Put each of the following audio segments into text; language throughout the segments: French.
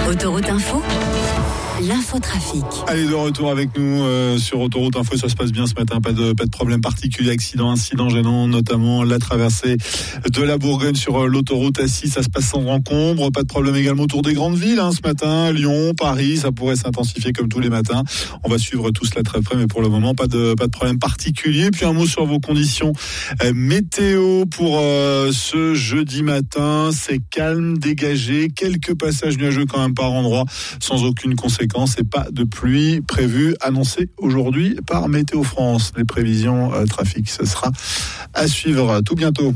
Autoroute Info, l'infotrafic. Allez, de retour avec nous sur Autoroute Info. Ça se passe bien ce matin, pas de problème particulier, incident gênant, notamment la traversée de la Bourgogne sur l'autoroute A6. Ça se passe sans encombre, pas de problème également autour des grandes villes ce matin, Lyon, Paris, ça pourrait s'intensifier comme tous les matins. On va suivre tout cela très près, mais pour le moment, pas de problème particulier. Puis un mot sur vos conditions météo pour ce jeudi matin. C'est calme, dégagé, quelques passages nuageux quand même par endroit, sans aucune conséquence. Et pas de pluie prévue, annoncée aujourd'hui par Météo France. Les prévisions trafic, ce sera à suivre tout bientôt.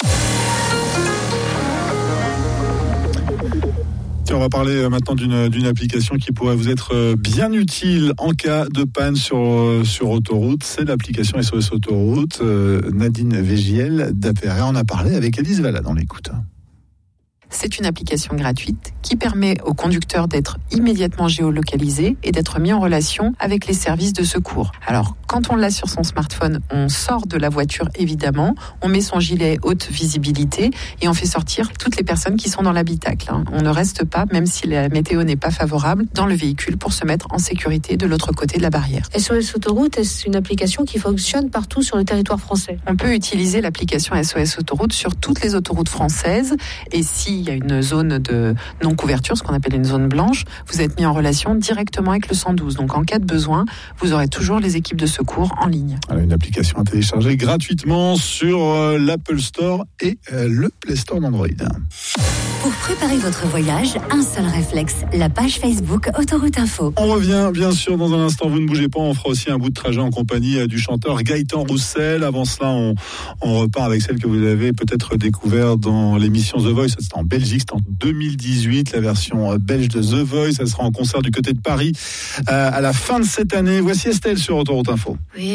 On va parler maintenant d'une application qui pourrait vous être bien utile en cas de panne sur autoroute. C'est l'application SOS Autoroute. Nadine Végiel d'APRA en a parlé avec Élise Valla dans l'écoute. C'est une application gratuite qui permet aux conducteurs d'être immédiatement géolocalisés et d'être mis en relation avec les services de secours. Alors, quand on l'a sur son smartphone, on sort de la voiture évidemment, on met son gilet haute visibilité et on fait sortir toutes les personnes qui sont dans l'habitacle. On ne reste pas, même si la météo n'est pas favorable, dans le véhicule pour se mettre en sécurité de l'autre côté de la barrière. SOS Autoroute, est une application qui fonctionne partout sur le territoire français. On peut utiliser l'application SOS Autoroute sur toutes les autoroutes françaises et s'il y a une zone de non-couverture, ce qu'on appelle une zone blanche, vous êtes mis en relation directement avec le 112. Donc en cas de besoin, vous aurez toujours les équipes de secours en ligne. Alors, une application à télécharger gratuitement sur l'Apple Store et le Play Store d'Android. Pour préparer votre voyage, un seul réflexe, la page Facebook Autoroute Info. On revient bien sûr dans un instant, vous ne bougez pas, on fera aussi un bout de trajet en compagnie du chanteur Gaëtan Roussel. Avant cela, on repart avec celle que vous avez peut-être découvert dans l'émission The Voice. C'était en Belgique, c'était en 2018, la version belge de The Voice. Elle sera en concert du côté de Paris à la fin de cette année. Voici Estelle sur Autoroute Info. Oui.